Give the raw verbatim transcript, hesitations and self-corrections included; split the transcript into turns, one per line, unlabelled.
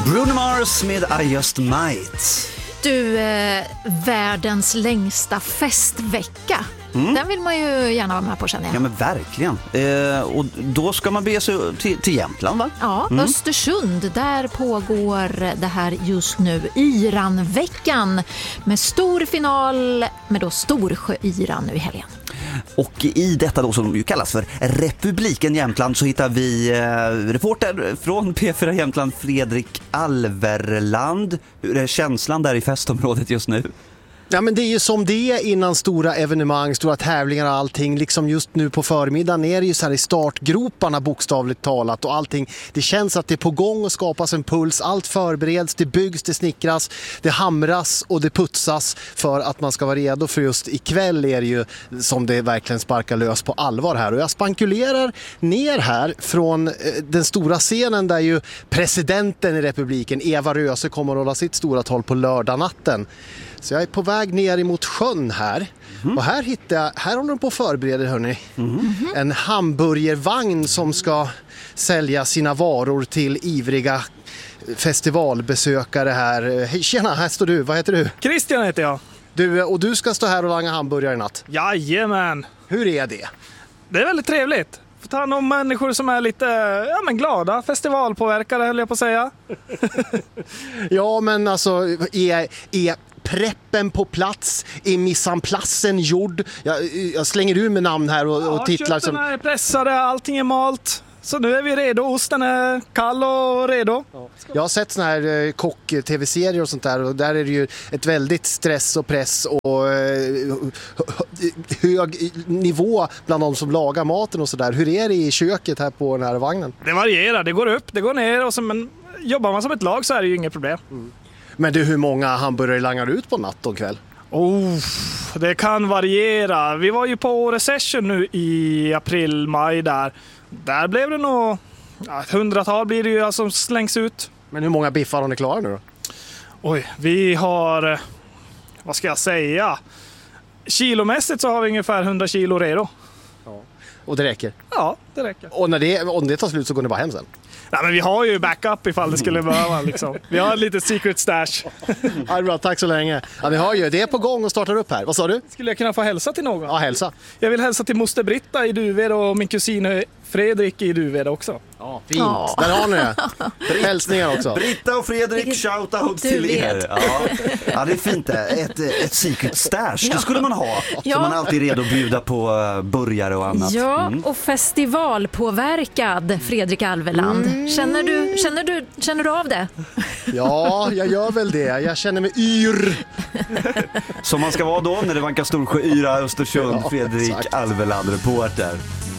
Bruno Mars med I Just Might.
Du, eh, världens längsta festvecka. Mm. Den vill man ju gärna vara med på, känner jag.
Ja, men verkligen. Eh, och då ska man bege sig till, till Jämtland, va?
Ja, mm. Östersund. Där pågår det här just nu. Iranveckan med stor final med då Storsjö-Iran nu i helgen.
Och i detta då som ju kallas för Republiken Jämtland så hittar vi eh, reporter från P fyra Jämtland, Fredrik Alverland. Hur är känslan där i festområdet just nu?
Ja, men det är ju som det är innan stora evenemang, stora tävlingar och allting. Liksom just nu på förmiddagen är det ju så här i startgroparna bokstavligt talat och allting. Det känns att det är på gång och skapas en puls. Allt förbereds, det byggs, det snickras, det hamras och det putsas för att man ska vara redo för just ikväll är det ju som det verkligen sparkar lös på allvar här. Och jag spankulerar ner här från den stora scenen där ju presidenten i republiken, Eva Röse, kommer att hålla sitt stora tal på lördag natten. Så jag är på väg ner emot sjön här. Mm. Och här hittar jag, här håller de på att förbereda, hörni. Mm. En hamburgervagn som ska sälja sina varor till ivriga festivalbesökare här. Hej, tjena, här står du. Vad heter du?
Christian heter jag.
Du, och du ska stå här och langa hamburgare i natt.
Jajamän.
Hur är det?
Det är väldigt trevligt. Får ta hand om människor som är lite ja, men glada. Festivalpåverkade, höll jag på att säga.
Ja, men alltså, är... är preppen på plats, är missanplassen gjord? Jag, jag slänger ur med namn här och,
ja,
och titlar som...
är pressade, allting är malt. Så nu är vi redo, osten är kall och redo.
Ja. Jag har sett såna här eh, kock-tv-serier och sånt där och där är det ju ett väldigt stress och press och eh, hög nivå bland de som lagar maten och sådär. Hur är det i köket här på den här vagnen?
Det varierar, det går upp, det går ner och så, men jobbar man som ett lag så är det ju inget problem.
Mm. Men du, hur många hamburgare langar ut på natt och kväll?
Oh, det kan variera. Vi var ju på recession nu i april, maj där. Där blev det nog ja, ett hundratal blir det ju som slängs ut.
Men hur många biffar har ni klara nu då?
Oj, vi har, vad ska jag säga? Kilomässigt så har vi ungefär hundra kilo redo.
Ja. Och det räcker?
Ja, det räcker.
Och när det, om det tar slut så går ni bara hem sen?
Nej, men vi har ju backup ifall det skulle behöva. Liksom. Vi har ett litet secret stash.
Ja, bra, tack så länge. Ja, vi har ju, det är på gång och startar upp här. Vad sa du?
Skulle jag kunna få hälsa till någon?
Ja, hälsa.
Jag vill hälsa till moster Britta i Duved och min kusin Fredrik i Duved också.
Ja, fint. Ja. Där har ni det. Hälsningar också.
Britta och Fredrik, shout-out till er. Ja. Ja, det är fint det. Ett, ett secret stash, det skulle man ha. Ja. Så man är alltid redo att bjuda på burgare och annat.
Ja,
mm.
och festivalpåverkad Fredrik Alverland. Mm. Känner du, känner du, känner du av det?
Ja, jag gör väl det. Jag känner mig yr.
Som man ska vara då när det vankar Storsjö, Yra, Östersund, ja, Fredrik Alverland, reporter.